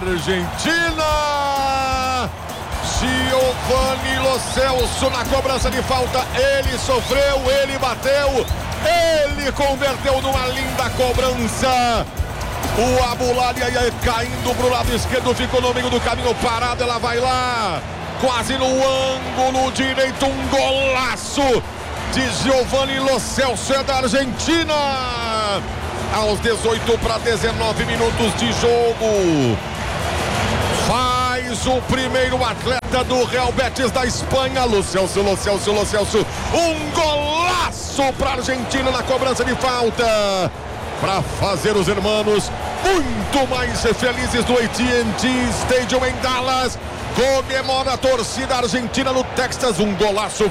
Argentina. Giovanni Lo Celso na cobrança de falta. Ele sofreu, ele bateu, ele converteu numa linda cobrança. O Abulalia caindo pro lado esquerdo, ficou no meio do caminho parado. Ela vai lá, quase no ângulo direito. Um golaço de Giovanni Lo Celso, é da Argentina. Aos 18 para 19 minutos de jogo. Faz o primeiro atleta do Real Betis da Espanha, Lo Celso. Um golaço para a Argentina na cobrança de falta, para fazer os irmãos muito mais felizes do AT&T Stadium em Dallas. Comemora a torcida argentina no Texas. Um golaço,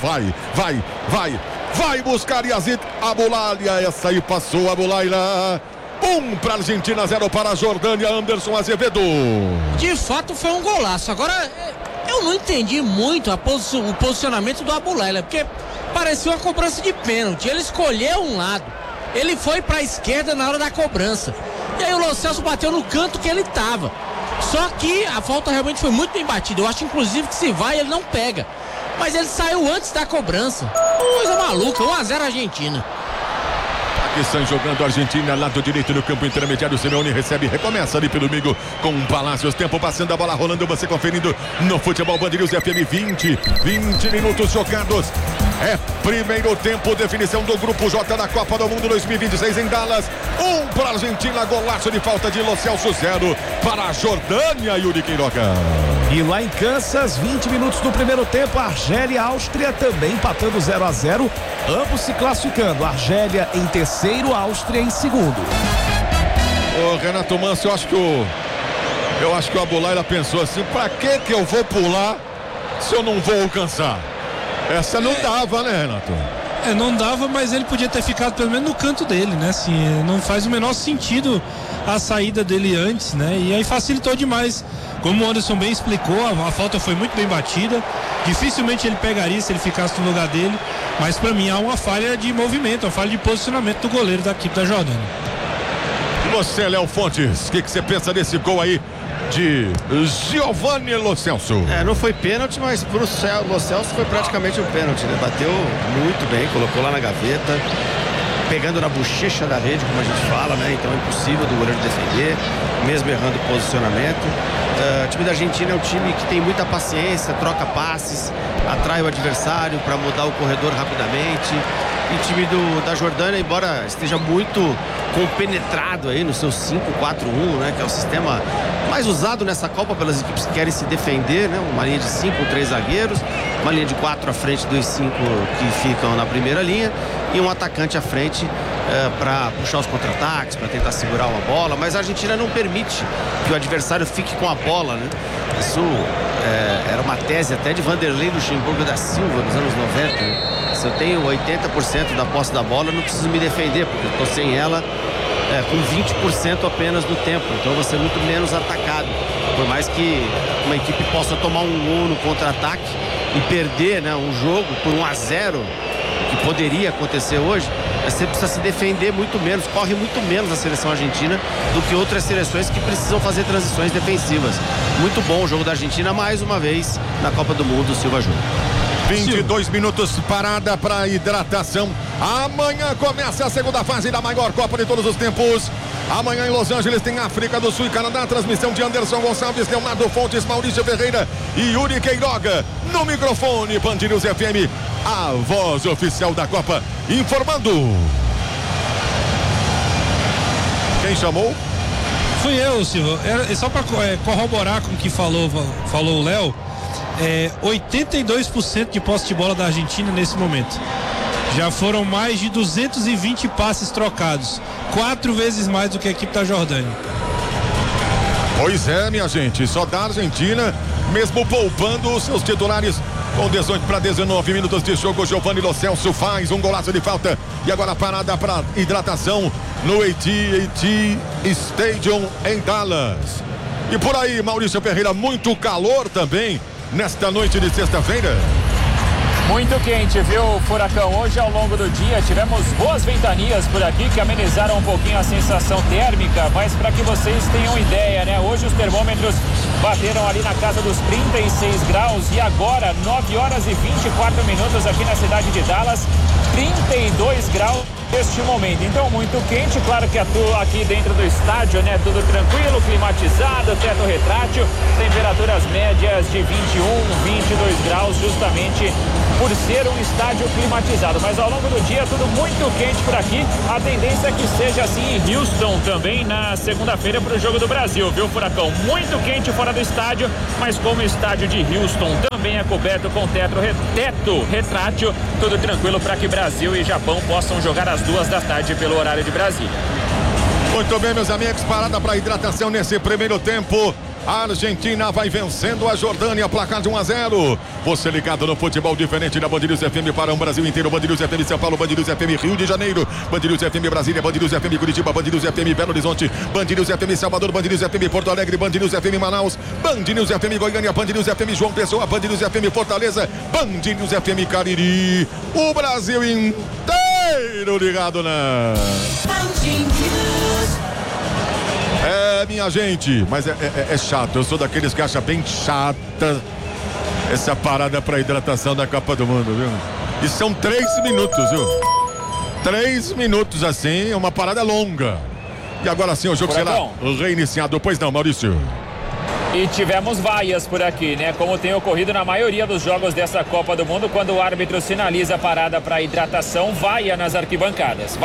vai buscar Yazid Abulalia. Essa aí passou Abulalia. 1 para a Argentina, 0 para a Jordânia. Anderson Azevedo. De fato foi um golaço. Agora, eu não entendi muito o posicionamento do Abulalia, porque parecia uma cobrança de pênalti. Ele escolheu um lado, ele foi para a esquerda na hora da cobrança, e aí o Lo Celso bateu no canto que ele estava. Só que a falta realmente foi muito bem batida. Eu acho inclusive que se vai ele não pega, mas ele saiu antes da cobrança. Coisa maluca. 1-0 Argentina. Aqui estão jogando a Argentina, lado direito do campo intermediário. Simeone recebe, recomeça ali pelo meio com o Palácios. Tempo passando, a bola rolando, você conferindo no Futebol Band News FM. 20 minutos jogados. É primeiro tempo, definição do Grupo J da Copa do Mundo 2026 em Dallas. 1 para a Argentina, golaço de falta de Lo Celso. 0 para a Jordânia, Yuri Queiroga. E lá em Kansas, 20 minutos do primeiro tempo, Argélia e Áustria também empatando 0-0, ambos se classificando. Argélia em terceiro, Áustria em segundo. Ô Renato Manso, eu acho que o Abulalia pensou assim: pra que eu vou pular se eu não vou alcançar? Essa não dava, né, Renato? Não dava, mas ele podia ter ficado pelo menos no canto dele, né? Assim, não faz o menor sentido a saída dele antes, né? E aí facilitou demais. Como o Anderson bem explicou, a falta foi muito bem batida. Dificilmente ele pegaria se ele ficasse no lugar dele. Mas para mim há uma falha de movimento, uma falha de posicionamento do goleiro da equipe da Jordânia. E você, Léo Fontes, o que você pensa desse gol aí de Giovanni Lo Celso? Não foi pênalti, mas pro Lo Celso foi praticamente um pênalti, né? Bateu muito bem, colocou lá na gaveta, pegando na bochecha da rede, como a gente fala, né? Então é impossível do goleiro defender, mesmo errando o posicionamento. O time da Argentina é um time que tem muita paciência, troca passes, atrai o adversário para mudar o corredor rapidamente. E o time da Jordânia, embora esteja muito compenetrado aí no seu 5-4-1, né, que é o sistema mais usado nessa Copa pelas equipes que querem se defender, né? Uma linha de 5 com 3 zagueiros, uma linha de 4 à frente dos 5 que ficam na primeira linha e um atacante à frente para puxar os contra-ataques, para tentar segurar uma bola. Mas a Argentina não permite que o adversário fique com a bola, né? Isso era uma tese até de Vanderlei Luxemburgo da Silva nos anos 90, né? Se eu tenho 80% da posse da bola, eu não preciso me defender, porque eu estou sem ela com 20% apenas do tempo. Então eu vou ser muito menos atacado. Por mais que uma equipe possa tomar um gol no contra-ataque e perder, né, um jogo por 1-0, que poderia acontecer hoje, você precisa se defender muito menos, corre muito menos a seleção argentina do que outras seleções que precisam fazer transições defensivas. Muito bom o jogo da Argentina, mais uma vez, na Copa do Mundo, Silva Júnior. 22 minutos parada para hidratação. Amanhã começa a segunda fase da maior Copa de todos os tempos. Amanhã em Los Angeles tem África do Sul e Canadá. Transmissão de Anderson Gonçalves, Leonardo Fontes, Maurício Ferreira e Yuri Queiroga. No microfone, Band News FM, a voz oficial da Copa, informando. Quem chamou? Fui eu, Silvio. Só para corroborar com o que falou o Léo. 82% de posse de bola da Argentina nesse momento. Já foram mais de 220 passes trocados, 4 vezes mais do que a equipe da Jordânia. Pois é, minha gente, só da Argentina, mesmo poupando os seus titulares. Com 18 para 19 minutos de jogo, Giovanni Lo Celso faz um golaço de falta. E agora parada para hidratação no AT&T Stadium em Dallas. E por aí, Maurício Ferreira, muito calor também nesta noite de sexta-feira. Muito quente, viu, Furacão? Hoje, ao longo do dia, tivemos boas ventanias por aqui que amenizaram um pouquinho a sensação térmica, mas para que vocês tenham ideia, né? Hoje os termômetros bateram ali na casa dos 36 graus e agora, 9 horas e 24 minutos aqui na cidade de Dallas, 32 graus neste momento. Então, muito quente, claro que aqui dentro do estádio, né? Tudo tranquilo, climatizado, teto retrátil, temperaturas médias de 21, 22 graus, justamente por ser um estádio climatizado. Mas ao longo do dia, tudo muito quente por aqui. A tendência é que seja assim em Houston também na segunda-feira para o Jogo do Brasil, viu, Furacão? Muito quente fora do estádio, mas como o estádio de Houston também é coberto com teto retrátil, tudo tranquilo para que Brasil e Japão possam jogar às 2 da tarde pelo horário de Brasília. Muito bem, meus amigos, parada para hidratação nesse primeiro tempo. A Argentina vai vencendo a Jordânia, placar de 1-0. Você ligado no futebol diferente da Band News FM para o Brasil inteiro. Band News FM São Paulo, Band News FM Rio de Janeiro, Band News FM Brasília, Band News FM Curitiba, Band News FM Belo Horizonte, Band News FM Salvador, Band News FM Porto Alegre, Band News FM Manaus, Band News FM Goiânia, Band News FM João Pessoa, Band News FM Fortaleza, Band News FM Cariri. O Brasil inteiro ligado na Band News. Minha gente, mas é chato. Eu sou daqueles que acham bem chata essa parada para hidratação da Copa do Mundo, viu? E são 3 minutos, viu? 3 minutos assim, é uma parada longa. E agora sim o jogo será reiniciado. Pois não, Maurício? E tivemos vaias por aqui, né? Como tem ocorrido na maioria dos jogos dessa Copa do Mundo, quando o árbitro sinaliza a parada para hidratação, vaias nas arquibancadas.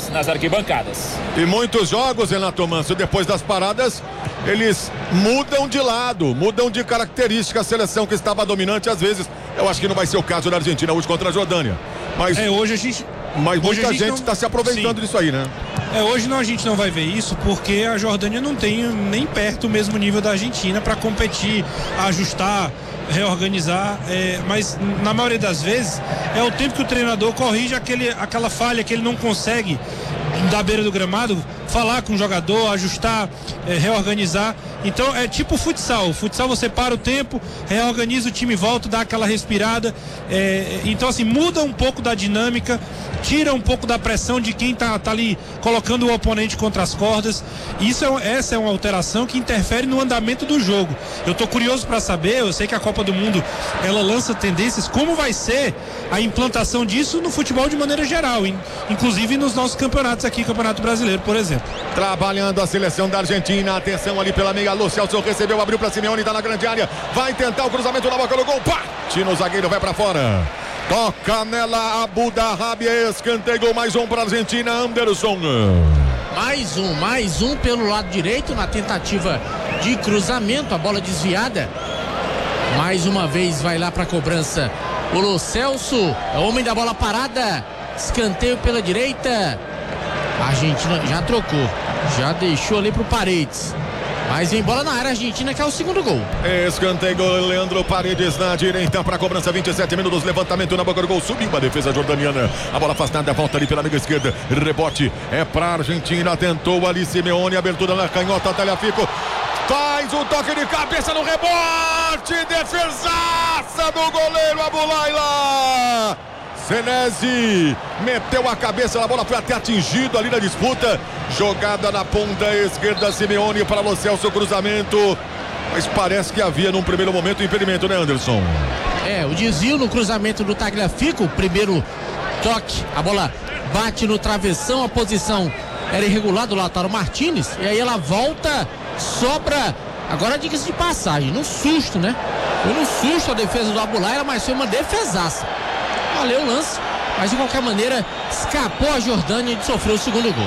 E muitos jogos, Renato Manso, depois das paradas, eles mudam de lado, mudam de característica. A seleção que estava dominante, às vezes, eu acho que não vai ser o caso da Argentina hoje contra a Jordânia. Mas muita gente está se aproveitando disso aí, né? Hoje a gente não vai ver isso porque a Jordânia não tem nem perto o mesmo nível da Argentina para competir, ajustar, reorganizar, mas na maioria das vezes é o tempo que o treinador corrige aquela falha que ele não consegue da beira do gramado, falar com o jogador, ajustar, reorganizar. Então é tipo futsal. Futsal você para o tempo, reorganiza o time, volta, dá aquela respirada. Então assim, muda um pouco da dinâmica, tira um pouco da pressão de quem tá ali colocando o oponente contra as cordas. Essa é uma alteração que interfere no andamento do jogo. Eu tô curioso para saber, eu sei que a Copa do Mundo ela lança tendências, como vai ser a implantação disso no futebol de maneira geral, inclusive nos nossos campeonatos aqui, Campeonato Brasileiro, por exemplo. Trabalhando a seleção da Argentina, atenção ali pela meia, Lo Celso recebeu, abriu para Simeone, tá na grande área, vai tentar o cruzamento na boca do gol, bate no zagueiro, vai para fora. Toca nela, Abu Dhabi, escanteio, mais um para a Argentina, Anderson. Mais um pelo lado direito na tentativa de cruzamento, a bola desviada. Mais uma vez vai lá para a cobrança o Lo Celso, é o homem da bola parada, escanteio pela direita. A Argentina já trocou, já deixou ali pro Paredes. Mas vem bola na área, a Argentina, que é o segundo gol. Escanteio, Leandro Paredes na direita para a cobrança, 27 minutos, levantamento na boca do gol, subiu a defesa jordaniana, a bola afastada, volta ali pela amiga esquerda, rebote, é para a Argentina, tentou ali Simeone, abertura na canhota, Tagliafico, faz um toque de cabeça no rebote, defesaça do goleiro Abulaila. Senesi meteu a cabeça na bola, foi até atingido ali na disputa. Jogada na ponta esquerda, Simeone para Lo Celso, cruzamento. Mas parece que havia num primeiro momento impedimento, né, Anderson? O desvio no cruzamento do Tagliafico, o primeiro toque, a bola bate no travessão, a posição era irregular do Lautaro Martinez, e aí ela volta, sobra. Agora diga-se de passagem, no susto, né? Foi no susto a defesa do Abulaila, mas foi uma defesaça. Valeu o lance, mas de qualquer maneira escapou a Jordânia de sofrer o segundo gol.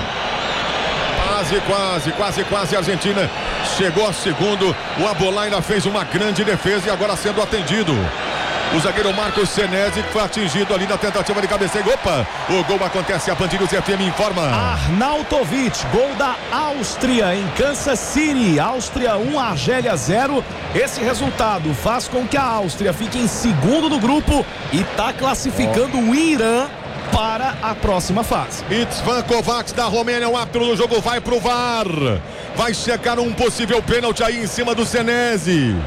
Quase a Argentina chegou ao segundo. O Abulaila fez uma grande defesa e agora sendo atendido. O zagueiro Marcos Senesi que foi atingido ali na tentativa de cabeceio. Opa, o gol acontece, a Band News FM informa. Arnautovic, gol da Áustria em Kansas City. Áustria 1, Argélia 0. Esse resultado faz com que a Áustria fique em segundo no grupo e está classificando o Irã para a próxima fase. Itzvan Kovacs da Romênia, o árbitro do jogo vai pro VAR. Vai checar um possível pênalti aí em cima do Senesi.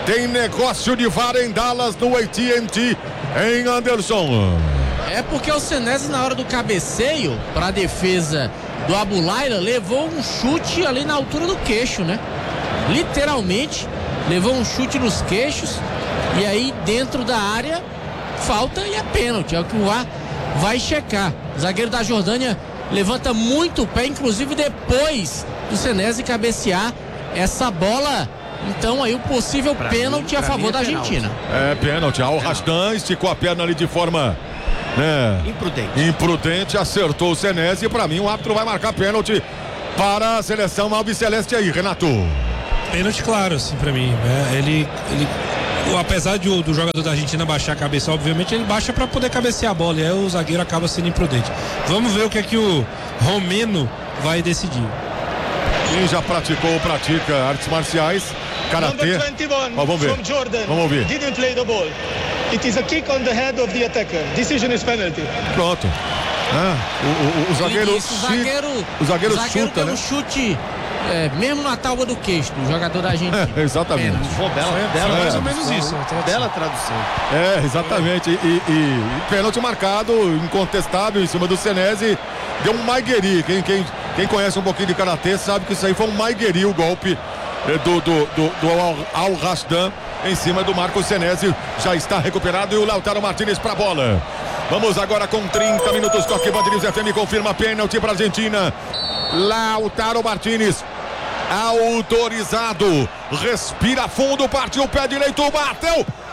Tem negócio de VAR em Dallas no AT&T em Anderson. É porque o Senesi, na hora do cabeceio para a defesa do Abulaila, levou um chute ali na altura do queixo, né? Literalmente levou um chute nos queixos e aí dentro da área falta e é pênalti, é o que o VAR vai checar. O zagueiro da Jordânia levanta muito o pé, inclusive depois do Senesi cabecear essa bola. Então aí o possível pênalti a favor da Argentina. É pênalti. Al Rasdan esticou a perna ali de forma imprudente, acertou o Senesi e pra mim o árbitro vai marcar pênalti para a seleção albiceleste aí, Renato. Pênalti claro, assim, pra mim. Apesar do jogador da Argentina baixar a cabeça, obviamente ele baixa pra poder cabecear a bola e aí o zagueiro acaba sendo imprudente. Vamos ver o que é que o Romeno vai decidir. Quem já pratica artes marciais, karatê. Vamos ver. Vamos ouvir. Didn't play the ball. It is a kick on the head of the attacker. Decision is penalty. Pronto. O zagueiro chuta, né? Um chute mesmo na tábua do queixo do jogador da Argentina. Exatamente. Mais ou menos isso. Bela tradução. Exatamente. E pênalti marcado, incontestável em cima do Senesi. Deu um maigueri. Quem conhece um pouquinho de karatê sabe que isso aí foi um maigueri, o golpe do Al Rasdan em cima do Marco Senesi. Já está recuperado e o Lautaro Martinez para a bola. Vamos agora com 30 minutos. Toque Band News FM confirma pênalti para a Argentina. Lautaro Martinez autorizado. Respira fundo, partiu o pé direito, bateu.